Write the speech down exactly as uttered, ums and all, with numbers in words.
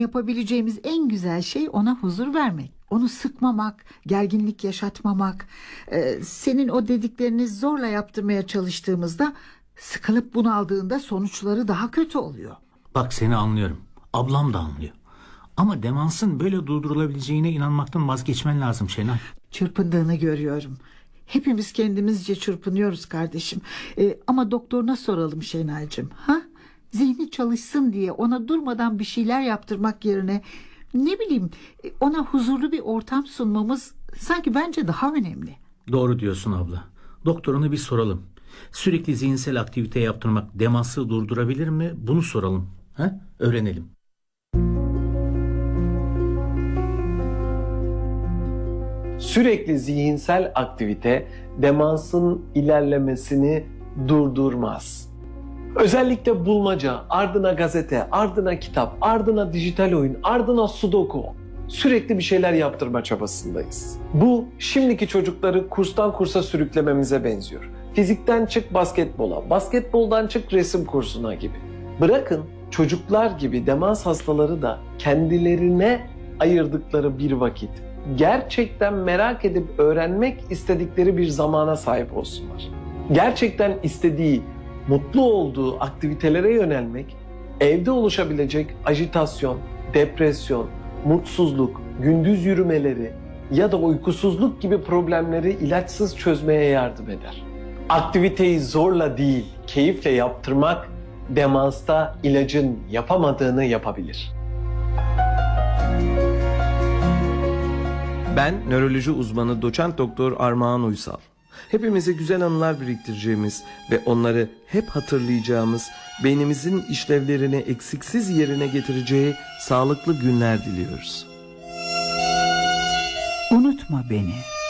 Yapabileceğimiz en güzel şey ona huzur vermek. Onu sıkmamak, gerginlik yaşatmamak. Ee, senin o dediklerini zorla yaptırmaya çalıştığımızda sıkılıp bunaldığında sonuçları daha kötü oluyor. Bak, seni anlıyorum. Ablam da anlıyor. Ama demansın böyle durdurulabileceğine inanmaktan vazgeçmen lazım Şenay. Çırpındığını görüyorum. Hepimiz kendimizce çırpınıyoruz kardeşim. Ee, ama doktoruna soralım Şenaycığım. Ha? Zihni çalışsın diye ona durmadan bir şeyler yaptırmak yerine ne bileyim ona huzurlu bir ortam sunmamız sanki bence daha önemli. Doğru diyorsun abla. Doktoruna bir soralım. Sürekli zihinsel aktivite yaptırmak demansı durdurabilir mi? Bunu soralım. Ha? Öğrenelim. Sürekli zihinsel aktivite demansın ilerlemesini durdurmaz. Özellikle bulmaca, ardına gazete, ardına kitap, ardına dijital oyun, ardına sudoku. Sürekli bir şeyler yaptırma çabasındayız. Bu şimdiki çocukları kurstan kursa sürüklememize benziyor. Fizikten çık basketbola, basketboldan çık resim kursuna gibi. Bırakın çocuklar gibi demans hastaları da kendilerine ayırdıkları bir vakit, gerçekten merak edip öğrenmek istedikleri bir zamana sahip olsunlar. Gerçekten istediği, mutlu olduğu aktivitelere yönelmek, evde oluşabilecek ajitasyon, depresyon, mutsuzluk, gündüz yürümeleri ya da uykusuzluk gibi problemleri ilaçsız çözmeye yardım eder. Aktiviteyi zorla değil, keyifle yaptırmak, demansta ilacın yapamadığını yapabilir. Ben nöroloji uzmanı doçent doktor Armağan Uysal. Hepimize güzel anılar biriktireceğimiz ve onları hep hatırlayacağımız, beynimizin işlevlerini eksiksiz yerine getireceği sağlıklı günler diliyoruz. Unutma beni.